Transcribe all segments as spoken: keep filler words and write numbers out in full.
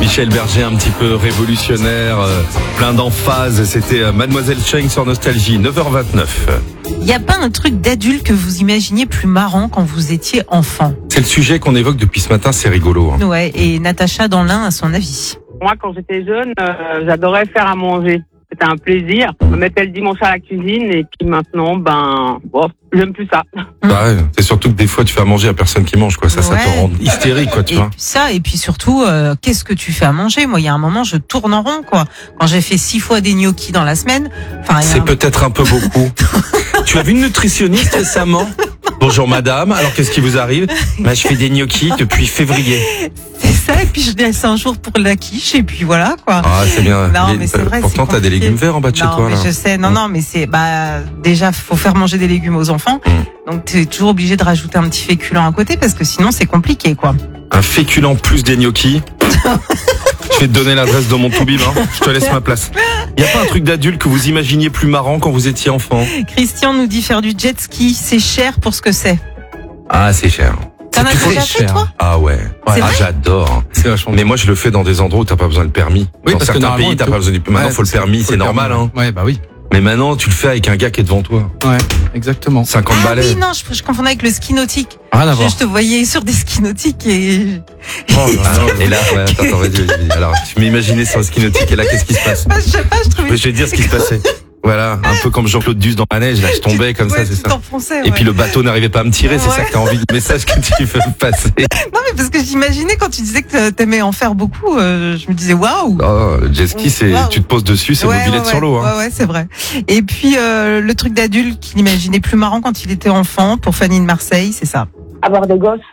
Michel Berger, un petit peu révolutionnaire, euh, plein d'emphase. C'était euh, Mademoiselle Cheng sur Nostalgie, neuf heures vingt-neuf. Il n'y a pas un truc d'adulte que vous imaginiez plus marrant quand vous étiez enfant? C'est le sujet qu'on évoque depuis ce matin, c'est rigolo. Hein. Ouais, et Natacha dans l'un a son avis. Moi, quand j'étais jeune, euh, j'adorais faire à manger. C'était un plaisir. Je me mettais le dimanche à la cuisine et puis maintenant, ben, bon, j'aime plus ça. Bah ouais, c'est surtout que des fois tu fais à manger à personne qui mange, quoi. Ça, Ouais. ça te rend hystérique, quoi, tu Et vois. puis ça, et puis surtout, euh, qu'est-ce que tu fais à manger? Moi, il y a un moment, je tourne en rond, quoi. Quand j'ai fait six fois des gnocchis dans la semaine, enfin, il y a C'est un- peut-être un peu beaucoup. Tu as vu une nutritionniste récemment? Bonjour madame, alors qu'est-ce qui vous arrive? Bah, je fais des gnocchis depuis février. c'est ça, et puis je laisse un jour pour la quiche, et puis voilà, quoi. Ah, c'est bien. Non, Les- mais c'est vrai, Pourtant, c'est t'as des compliqué. légumes verts en bas de chez Non, toi, mais là. je sais, non, non, mais c'est, bah, déjà, faut faire manger des légumes aux enfants. Mm. Donc, t'es toujours obligé de rajouter un petit féculent à côté parce que sinon, c'est compliqué, quoi. Un féculent plus des gnocchis. Je vais te donner l'adresse de mon toubib, hein. Je te laisse ma place. Y a pas un truc d'adulte que vous imaginiez plus marrant quand vous étiez enfant? Christian nous dit faire du jet ski, c'est cher pour ce que c'est. Ah, c'est cher. T'en as C'est déjà très fait, toi? Ah ouais. C'est Ah, vrai j'adore. C'est vachement Mais moi, je le fais dans des endroits où t'as pas besoin de permis. Oui, dans parce que certains normalement, pays, t'as il pas besoin de Maintenant, Ouais, faut le permis, faut c'est le normal, permis. hein. Ouais, bah oui. Mais maintenant, tu le fais avec un gars qui est devant toi. Ouais, exactement. cinquante Ah balais. oui, non, je, je confondais avec le ski nautique. Rien à Je, voir. je te voyais sur des skis nautiques et... Ah non, et là, ouais, attends, attends, vas-y, vas-y. Alors, je m'imaginais sur le ski nautique, et là, qu'est-ce qui se passe? Ah, je sais pas, je trouvais... Je vais te dire ce qui se passait. Voilà, un peu comme Jean-Claude Duss dans la neige, là, je tombais comme ça, Ouais, c'est tu ça. t'enfonçais, Et ouais. puis le bateau n'arrivait pas à me tirer, c'est Ouais. ça que t'as envie, le message que tu veux me passer. Non, mais parce que j'imaginais quand tu disais que t'aimais en faire beaucoup, euh, je me disais waouh. Oh, le jet ski, c'est, Waouh. tu te poses dessus, c'est Ouais, mobilette ouais, sur l'eau, hein. Ouais, ouais, c'est vrai. Et puis euh, le truc d'adulte qu'il imaginait plus marrant quand il était enfant, pour Fanny de Marseille, c'est ça. Avoir des gosses.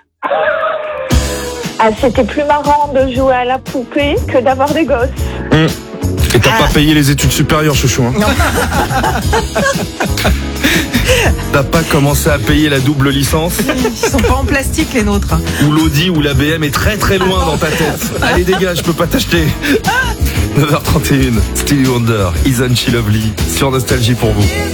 Ah, c'était plus marrant de jouer à la poupée que d'avoir des gosses. Et t'as Ah. pas payé les études supérieures, chouchou, hein. Non. T'as pas commencé à payer la double licence, Ils sont pas en plastique les nôtres. ou l'Audi ou la B M est très très loin dans ta tête. Allez, dégage, je peux pas t'acheter. neuf heures trente et une, Stevie Wonder, Isn't She Lovely, sur Nostalgie pour vous.